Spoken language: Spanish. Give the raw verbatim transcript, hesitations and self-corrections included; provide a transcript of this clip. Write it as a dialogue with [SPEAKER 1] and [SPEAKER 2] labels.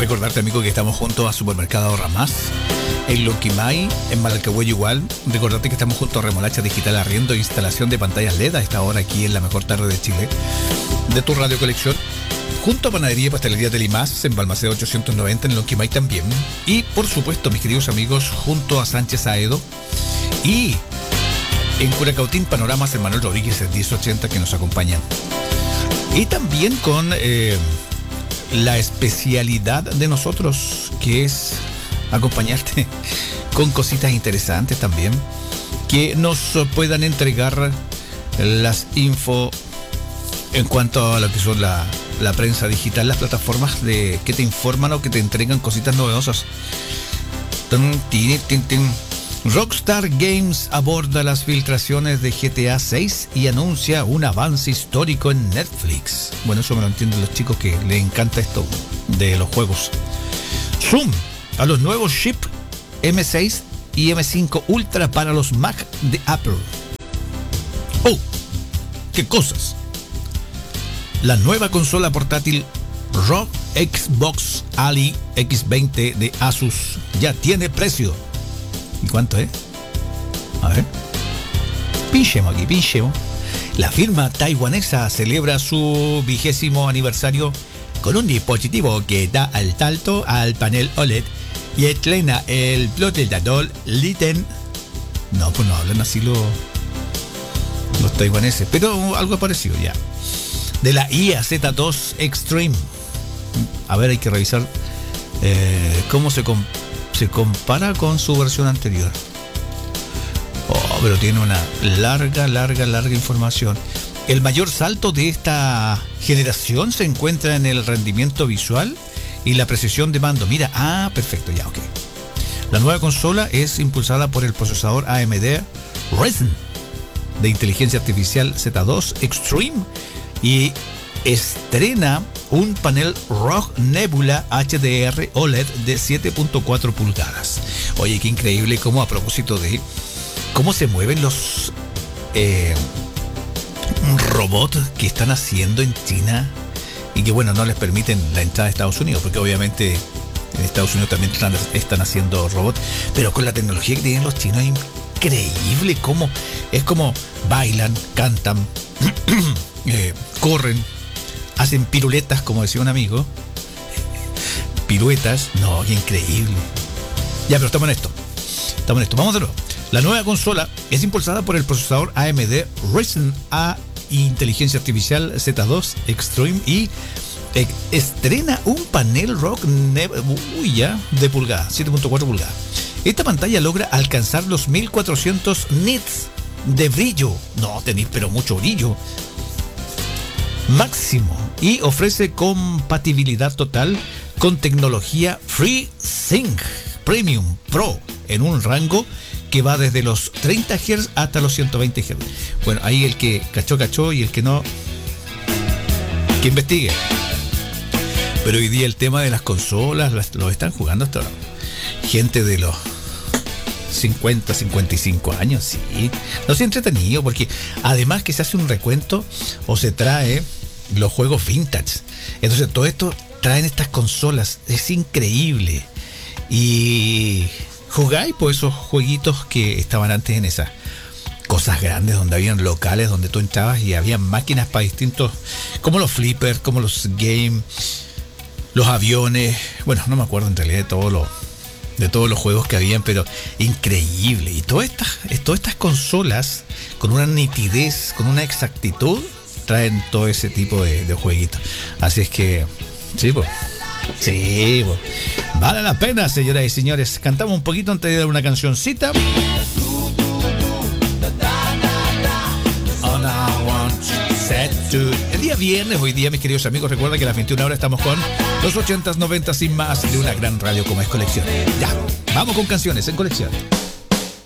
[SPEAKER 1] Recordarte, amigo, que estamos juntos a Supermercado Ahorra Más, en Lonquimay, en Malalcahuello igual. Recordarte que estamos juntos a Remolacha Digital Arriendo e instalación de pantallas L E D a esta hora aquí en la mejor tarde de Chile, de tu radio colección. Junto a Panadería y Pastelería de Limas, en Balmaceda ochocientos noventa, en Lonquimay también. Y, por supuesto, mis queridos amigos, junto a Sánchez Aedo. Y en Curacautín, Panoramas, en Manuel Rodríguez, en diez ochenta, que nos acompañan. Y también con eh, la especialidad de nosotros, que es acompañarte con cositas interesantes también, que nos puedan entregar las info en cuanto a lo que son la, la prensa digital, las plataformas de que te informan o que te entregan cositas novedosas. Tin, tin, tin, tin. Rockstar Games aborda las filtraciones de G T A seis y anuncia un avance histórico en Netflix. Bueno, eso me lo entienden los chicos que les encanta esto de los juegos. Zoom a los nuevos chips M seis y M cinco Ultra para los Mac de Apple. ¡Oh! ¡Qué cosas! La nueva consola portátil R O G Xbox Ali X veinte de Asus ya tiene precio. ¿Y cuánto es? A ver. Pinchemos aquí, pinchemos. La firma taiwanesa celebra su vigésimo aniversario con un dispositivo que da el salto al panel O L E D y estrena el procesador Liten. No, pues no hablan así los, los taiwaneses, pero algo parecido ya. De la I A Z dos Extreme. A ver, hay que revisar eh, cómo se comp- se compara con su versión anterior. Oh, pero tiene una larga, larga, larga información. El mayor salto de esta generación se encuentra en el rendimiento visual y la precisión de mando. Mira, ah, perfecto, ya, ok. La nueva consola es impulsada por el procesador A M D Ryzen de inteligencia artificial Z dos Extreme y estrena un panel R O G Nebula H D R O L E D de siete punto cuatro pulgadas. Oye, qué increíble cómo, a propósito de cómo se mueven los eh, robots que están haciendo en China y que, bueno, no les permiten la entrada a Estados Unidos, porque obviamente en Estados Unidos también están, están haciendo robots, pero con la tecnología que tienen los chinos es increíble cómo es como bailan, cantan, eh, corren, hacen piruletas, como decía un amigo. Piruetas. No, qué increíble. Ya, pero estamos en esto. Estamos en esto. Vamos de nuevo. La nueva consola es impulsada por el procesador A M D Ryzen A inteligencia artificial Z dos Extreme y eh, estrena un panel R O G Nebula uy, ya, de pulgada, siete punto cuatro pulgadas. Esta pantalla logra alcanzar los mil cuatrocientos nits de brillo. No, tenéis pero mucho brillo máximo y ofrece compatibilidad total con tecnología FreeSync Premium Pro en un rango que va desde los treinta hercios hasta los ciento veinte hercios. Bueno, ahí el que cachó, cachó, y el que no, que investigue. Pero hoy día el tema de las consolas lo están jugando hasta gente de los cincuenta, cincuenta y cinco años, sí. No sé, entretenido, porque además que se hace un recuento o se trae los juegos vintage. Entonces todo esto traen estas consolas, es increíble. Y jugáis por esos jueguitos que estaban antes en esas cosas grandes donde habían locales donde tú entrabas y había máquinas para distintos, como los flippers, como los game, los aviones. Bueno, no me acuerdo en realidad de todo lo de todos los juegos que habían, pero increíble. Y todas estas, todas estas consolas con una nitidez, con una exactitud, traen todo ese tipo de, de jueguitos. Así es que sí, pues sí, pues vale la pena, señoras y señores. Cantamos un poquito antes de dar una cancioncita. El día viernes, hoy día, mis queridos amigos, recuerda que a las veintiuna horas estamos con los ochentas, noventas y más de una gran radio como es Colección. Ya, vamos con canciones en Colección.